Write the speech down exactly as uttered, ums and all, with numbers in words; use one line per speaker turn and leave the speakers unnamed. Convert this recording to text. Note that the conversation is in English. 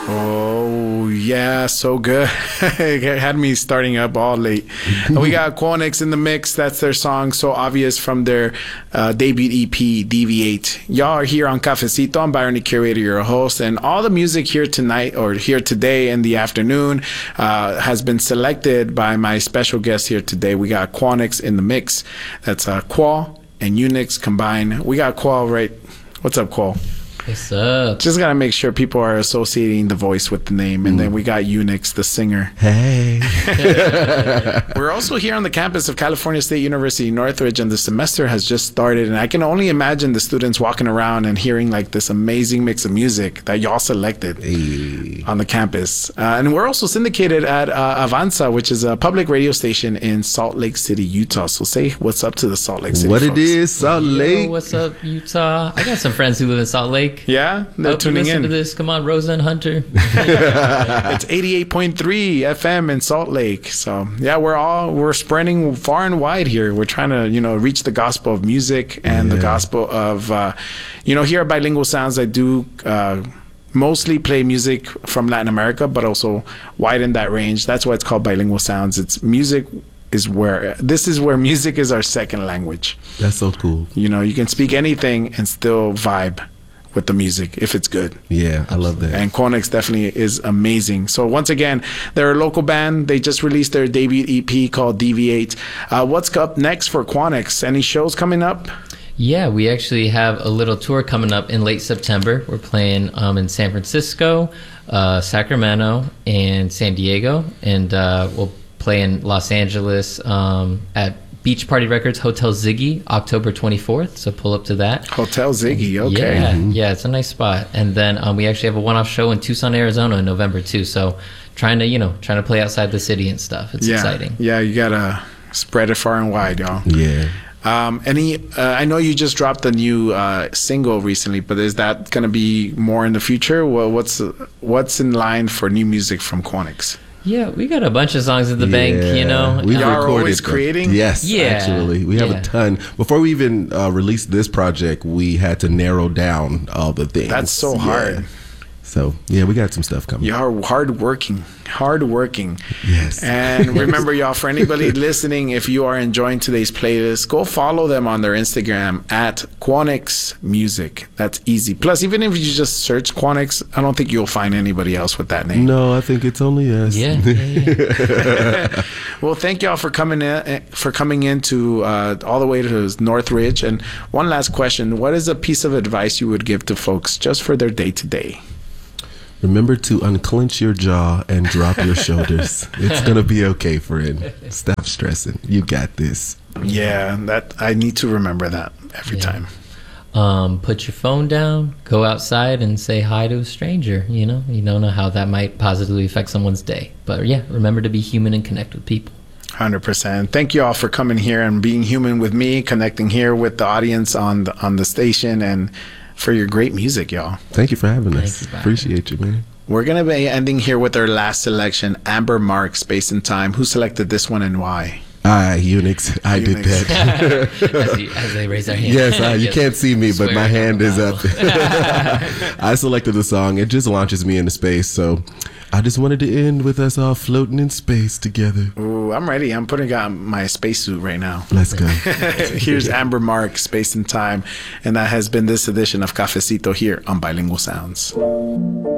Oh, yeah, so good. It had me starting up all late. And we got Quonix in the mix. That's their song, So Obvious, from their uh, debut E P, Deviate. Y'all are here on Cafecito. I'm Byron, the curator, your host. And all the music here tonight, or here today in the afternoon, uh, has been selected by my special guest here today. We got Quonix in the mix. That's uh, Qual and Unix combined. We got Qual right. What's up, Qual?
What's up?
Just gotta make sure people are associating the voice with the name. And mm. then we got Unix, the singer.
Hey.
We're also here on the campus of California State University, Northridge, and the semester has just started. And I can only imagine the students walking around and hearing like this amazing mix of music that y'all selected hey. on the campus. Uh, and we're also syndicated at uh, Avanza, which is a public radio station in Salt Lake City, Utah. So say what's up to the Salt Lake City
What
folks.
It is, Salt Lake.
Yo, what's up, Utah? I got some friends who live in Salt Lake.
Yeah, they're
Hope
tuning
you listen
in
to this. Come on, Rosa and Hunter.
It's eighty-eight point three F M in Salt Lake. So yeah, we're all we're spreading far and wide here. We're trying to you know reach the gospel of music and yeah. the gospel of uh, you know here at Bilingual Sounds. I do. Uh, mostly play music from Latin America, but also widen that range. That's why it's called Bilingual Sounds. It's music is where this is where music is our second language.
That's so cool.
You know, you can speak anything and still vibe with the music if it's good.
Yeah, I love that.
And Quonix definitely is amazing. So once again, they're a local band. They just released their debut E P called Deviate. Uh, what's up next for Quonix? Any shows coming up?
Yeah, we actually have a little tour coming up in late September. We're playing um, in San Francisco, uh, Sacramento, and San Diego. And uh, we'll play in Los Angeles um, at Beach Party Records, Hotel Ziggy, October twenty-fourth. So pull up to that.
Hotel Ziggy, okay.
Yeah, mm-hmm. yeah, it's a nice spot. And then um, we actually have a one-off show in Tucson, Arizona in November too. So trying to, you know, trying to play outside the city and stuff. It's
yeah.
exciting.
Yeah, you gotta spread it far and wide, y'all.
Yeah.
Um, any, uh, I know you just dropped a new uh, single recently, but is that gonna be more in the future? Well, what's what's in line for new music from Quonix?
Yeah, we got a bunch of songs in the
yeah.
bank, you know.
We
are
recorded
always creating?
Yes,
yeah.
actually. We have
yeah.
a ton. Before we even uh, released this project, we had to narrow down all the things.
That's so
yeah.
hard.
So, yeah, we got some stuff coming.
You are hardworking, hardworking.
Yes.
And remember, y'all, for anybody listening, if you are enjoying today's playlist, go follow them on their Instagram at Quonix Music. That's easy. Plus, even if you just search Quonix, I don't think you'll find anybody else with that name.
No, I think it's only us.
Yeah. yeah, yeah.
Well, thank y'all for coming in, for coming into uh, all the way to Northridge. And one last question: what is a piece of advice you would give to folks just for their day to day?
Remember to unclench your jaw and drop your shoulders. It's going to be okay, friend. Stop stressing. You got this.
Yeah, that I need to remember that every
yeah.
time.
Um, put your phone down, go outside and say hi to a stranger. You know, you don't know how that might positively affect someone's day. But yeah, remember to be human and connect with people.
one hundred percent. Thank you all for coming here and being human with me, connecting here with the audience on the, on the station, and for your great music, y'all.
Thank you for having
Thank
us.
You,
Appreciate you, man.
We're going to be ending here with our last selection, Amber Mark, Space and Time. Who selected this one and why?
Ah, Unix. I
Unix.
did that.
as, you, as they raise their hand.
Yes, uh, you
Yes.
can't see me, but my hand is up. I selected the song. It just launches me into space, so I just wanted to end with us all floating in space together.
Ooh, I'm ready. I'm putting on my spacesuit right now.
Let's go.
Here's Amber Mark, Space and Time, and that has been this edition of Cafecito here on Bilingual Sounds.